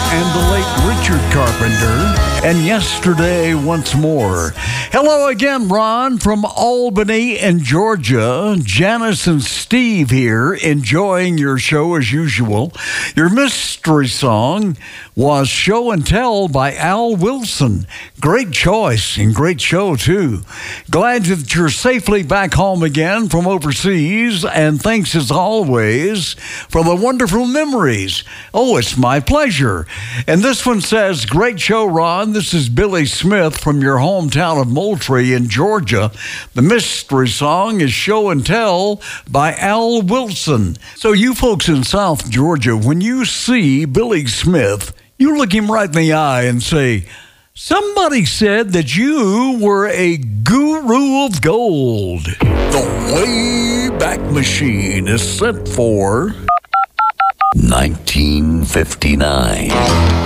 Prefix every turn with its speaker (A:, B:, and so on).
A: and the late Richard Carpenter, and Yesterday Once More. Hello again, Ron from Albany in Georgia. Janice and Steve here, enjoying your show as usual. Your mystery song was Show and Tell by Al Wilson. Great choice and great show, too. Glad that you're safely back home again from overseas, and thanks as always for the wonderful memories. Oh, it's my pleasure. And this one says, great show, Ron. This is Billy Smith from your hometown of Moultrie in Georgia. The mystery song is Show and Tell by Al Wilson. So you folks in South Georgia, when you see Billy Smith, you look him right in the eye and say, somebody said that you were a guru of gold. The Wayback Machine is set for 1959.